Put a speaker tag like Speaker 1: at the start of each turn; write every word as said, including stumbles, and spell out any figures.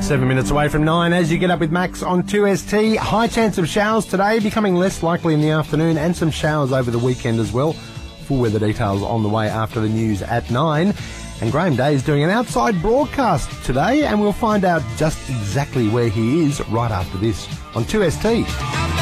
Speaker 1: Seven minutes away from nine as you get up with Max on two S T. High chance of showers today, becoming less likely in the afternoon, and some showers over the weekend as well. Full weather details on the way after the news at nine. And Graham Day is doing an outside broadcast today, and we'll find out just exactly where he is right after this on two S T.